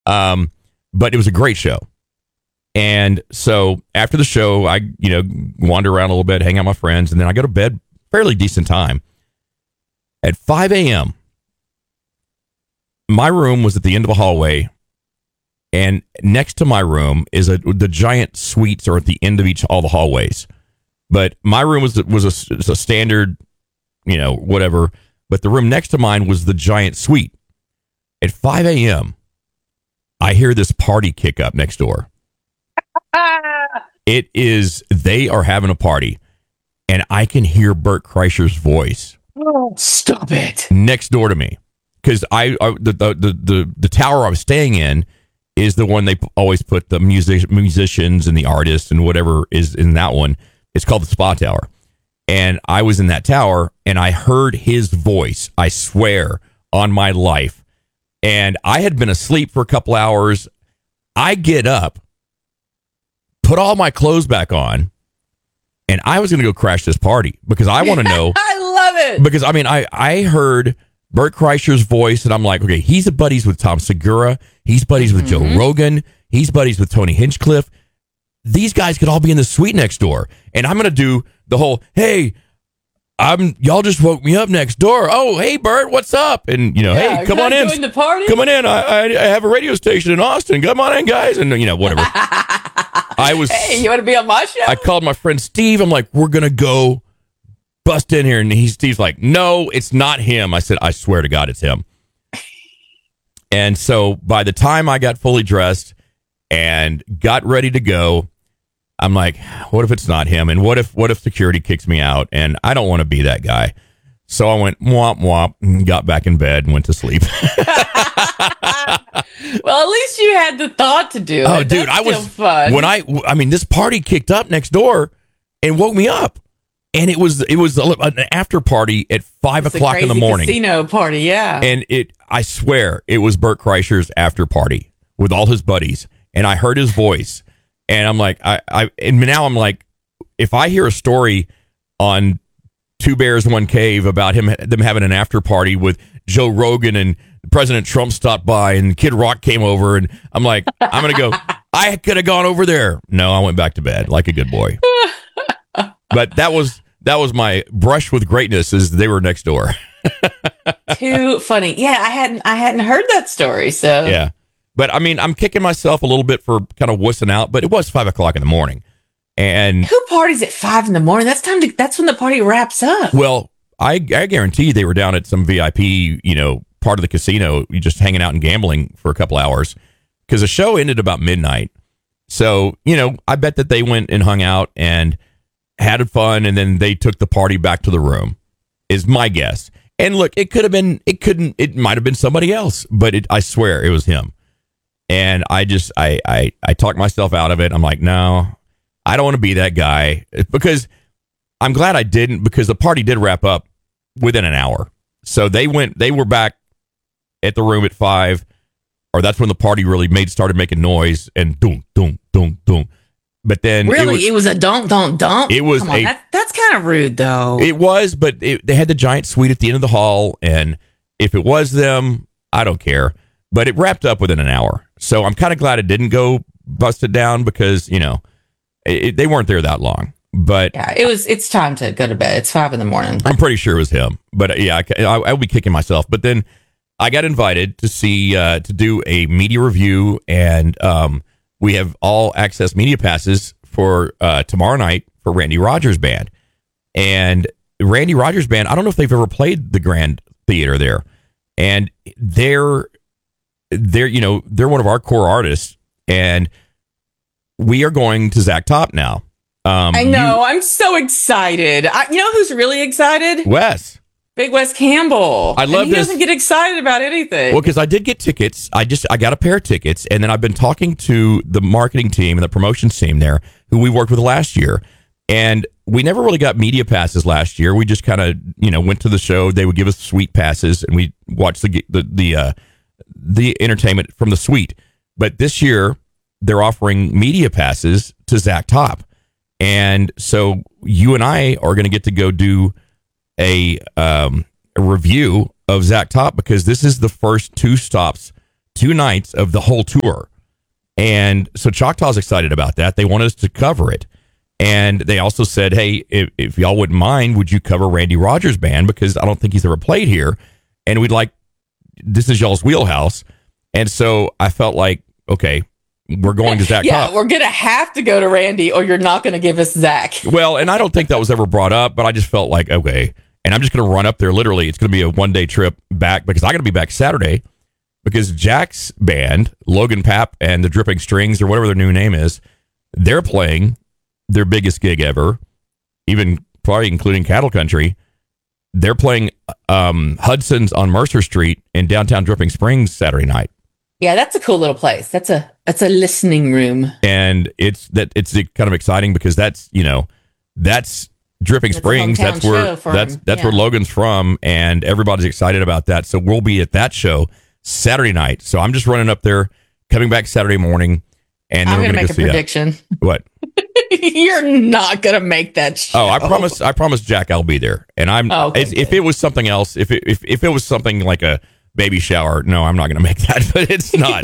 But it was a great show. And so after the show, I, wander around a little bit, hang out with my friends, and then I go to bed fairly decent time. At 5 a.m., my room was at the end of a hallway, and next to my room is the giant suites are at the end of all the hallways. But my room was a standard, whatever. But the room next to mine was the giant suite. At 5 a.m., I hear this party kick up next door. They are having a party, and I can hear Bert Kreischer's voice. Oh, stop it! Next door to me, because the tower I was staying in is the one they always put the musicians and the artists and whatever is in that one. It's called the Spa Tower, and I was in that tower, and I heard his voice. I swear on my life, and I had been asleep for a couple hours. I get up, put all my clothes back on, and I was going to go crash this party because I want to know. I love it. Because, I heard Bert Kreischer's voice, and I'm like, okay, he's buddies with Tom Segura. He's buddies with Joe Rogan. He's buddies with Tony Hinchcliffe. These guys could all be in the suite next door. And I'm going to do the whole, hey, y'all just woke me up next door. Oh, hey, Bert, what's up? And, hey, come on in. Join the party? Come on in. I have a radio station in Austin. Come on in, guys. And, whatever. Hey, you want to be on my show? I called my friend Steve. I'm like, we're going to go bust in here. And Steve's like, no, it's not him. I said, I swear to God, it's him. And so by the time I got fully dressed and got ready to go, I'm like, what if it's not him? And what if security kicks me out? And I don't want to be that guy. So I went womp womp and got back in bed and went to sleep. Well, at least you had the thought to do it. Oh, dude, That's still fun. When this party kicked up next door and woke me up. And it was an after party at 5 o'clock in the morning. Casino party, yeah. And I swear it was Bert Kreischer's after party with all his buddies. And I heard his voice. And I'm like, and now I'm like, if I hear a story on Two Bears, One Cave about them having an after party with Joe Rogan and President Trump stopped by and Kid Rock came over, and I'm like, I'm going to go, I could have gone over there. No, I went back to bed like a good boy. But that was my brush with greatness, is they were next door. Too funny. Yeah, I hadn't heard that story. So yeah, but I'm kicking myself a little bit for kind of wussing out. But it was 5 o'clock in the morning, and who parties at 5 in the morning? That's when the party wraps up. Well, I guarantee they were down at some VIP, part of the casino, just hanging out and gambling for a couple hours, because the show ended about midnight. So I bet that they went and hung out and had fun, and then they took the party back to the room, is my guess. And look, it might have been somebody else, but I swear it was him. And I talked myself out of it. I'm like, no, I don't want to be that guy, because I'm glad I didn't, because the party did wrap up within an hour. So they were back at the room at 5, or that's when the party really started making noise, and doom, doom, doom, doom. But then it was a don't. It was that's kind of rude, though. It was, but they had the giant suite at the end of the hall, and if it was them, I don't care. But it wrapped up within an hour, so I'm kind of glad it didn't go busted down, because they weren't there that long. But yeah, it's time to go to bed. It's 5 in the morning. I'm pretty sure it was him. But yeah, I'll be kicking myself. But then I got invited to see to do a media review, and we have all access media passes for tomorrow night for Randy Rogers Band. And Randy Rogers Band, I don't know if they've ever played the Grand Theater there. And they're one of our core artists, and we are going to Zach Top now. I know. I'm so excited. You know who's really excited? Wes. Big Wes Campbell. I love he this. Doesn't get excited about anything. Well, because I did get tickets. I got a pair of tickets, and then I've been talking to the marketing team and the promotions team there, who we worked with last year. And we never really got media passes last year. We just kind of, went to the show. They would give us suite passes, and we watched the entertainment from the suite. But this year, they're offering media passes to Zach Top. And so you and I are going to get to go do a review of Zach Top, because this is the first 2 stops 2 nights of the whole tour. And so Choctaw's excited about that. They want us to cover it. And they also said, hey, if y'all wouldn't mind, would you cover Randy Rogers' band? Because I don't think he's ever played here. And we'd like, this is y'all's wheelhouse. And so I felt like, okay, we're going to Zach. Yeah, we're going to have to go to Randy or you're not going to give us Zach. Well, and I don't think that was ever brought up, but I just felt like, okay. And I'm just going to run up there. Literally, it's going to be a 1-day trip back because I got to be back Saturday because Jack's band, Logan Papp and the Dripping Strings or whatever their new name is, they're playing their biggest gig ever, even probably including Cattle Country. They're playing Hudson's on Mercer Street in downtown Dripping Springs Saturday night. Yeah, that's a cool little place. That's a listening room. And it's kind of exciting because that's Dripping Springs. That's where where Logan's from, and everybody's excited about that. So we'll be at that show Saturday night. So I'm just running up there, coming back Saturday morning, and then I'm going to make a prediction. What? You're not going to make that show. Oh, I promise Jack I'll be there. And if it was something else, if it was something like a baby shower, no, I'm not going to make that, but it's not.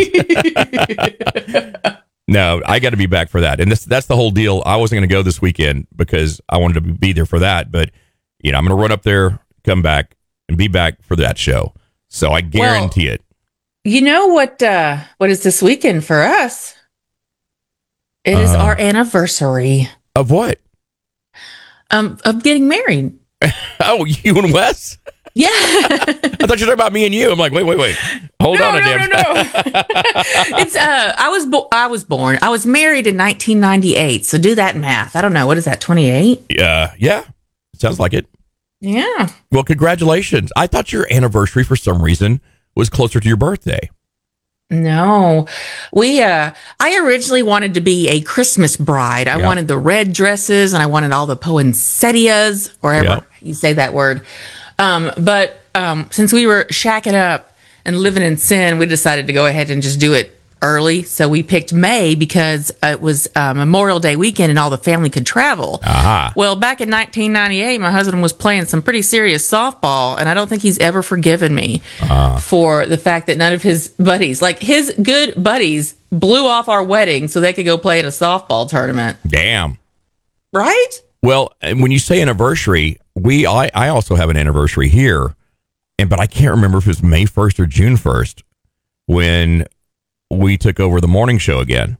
No, I got to be back for that. And that's the whole deal. I wasn't going to go this weekend because I wanted to be there for that, but I'm going to run up there, come back and be back for that show. So I guarantee it. You know what is this weekend for us? It is our anniversary. Of what? Of getting married. Oh, you and Wes? Yeah. I thought you were talking about me and you. I'm like, wait. Hold on a damn. No. It's I was born. I was married in 1998. So do that math. I don't know. What is that? 28? Yeah. Sounds like it. Yeah. Well, congratulations. I thought your anniversary for some reason was closer to your birthday. No, I originally wanted to be a Christmas bride. I wanted the red dresses and I wanted all the poinsettias, or however you say that word. But since we were shacking up and living in sin, we decided to go ahead and just do it early. So we picked May because it was Memorial Day weekend and all the family could travel. Aha. Well, back in 1998, my husband was playing some pretty serious softball, and I don't think he's ever forgiven me for the fact that none of his buddies, like his good buddies, blew off our wedding so they could go play in a softball tournament. Damn. Right? Well, when you say anniversary, I also have an anniversary here, but I can't remember if it was May 1st or June 1st when we took over the morning show again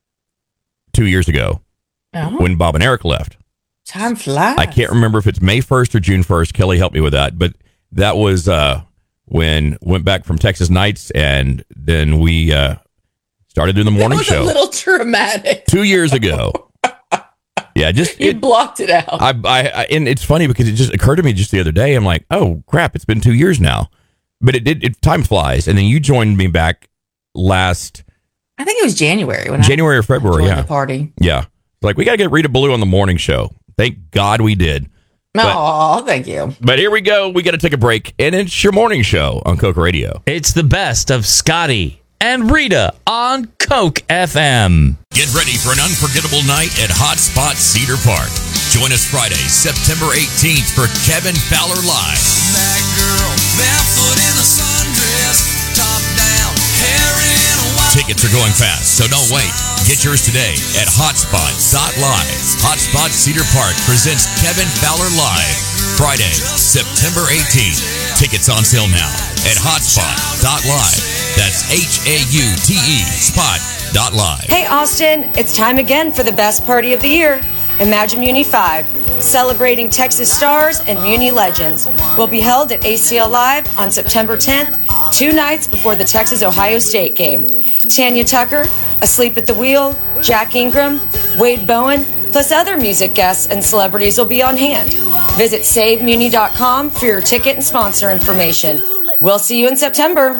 2 years ago when Bob and Eric left. Time flies. I can't remember if it's May 1st or June 1st. Kelly helped me with that. But that was when went back from Texas Nights, and then we started doing the morning show. A little dramatic. 2 years ago. Yeah, you blocked it out. And it's funny because it just occurred to me just the other day. I'm like, oh, crap, it's been 2 years now. But time flies. And then you joined me back last, I think it was January or February. The party. Yeah. Like, we got to get Rita Ballou on the morning show. Thank God we did. Oh, thank you. But here we go. We got to take a break, and it's your morning show on Coke Radio. It's the best of Scotty and Rita on Coke FM. Get ready for an unforgettable night at Hotspot Cedar Park. Join us Friday, September 18th for Kevin Fowler Live. That girl, barefoot in a sundress, top down, hair in a wild. Tickets are going fast, so don't wait. Get yours today at hotspot.live. Hotspot Cedar Park presents Kevin Fowler Live, Friday, September 18th. Tickets on sale now at hotspot.live. That's HAUTE spot.live. Hey Austin, it's time again for the best party of the year. Imagine Muni 5, celebrating Texas stars and Muni legends, will be held at ACL Live on September 10th, 2 nights before the Texas-Ohio State game. Tanya Tucker, Asleep at the Wheel, Jack Ingram, Wade Bowen, plus other music guests and celebrities will be on hand. Visit SaveMuni.com for your ticket and sponsor information. We'll see you in September.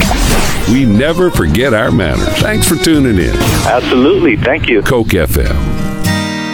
We never forget our manners. Thanks for tuning in. Absolutely. Thank you. Coke FM.